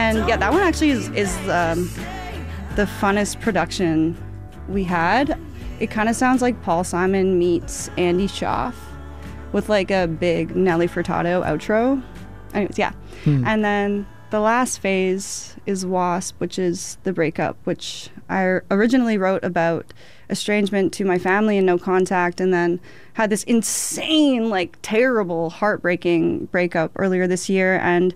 And yeah, that one actually is the funnest production we had. It kind of sounds like Paul Simon meets Andy Schaaf with like a big Nelly Furtado outro. Anyways, yeah. And then the last phase is Wasp, which is the breakup, which I originally wrote about estrangement to my family and no contact, and then had this insane, like terrible, heartbreaking breakup earlier this year. And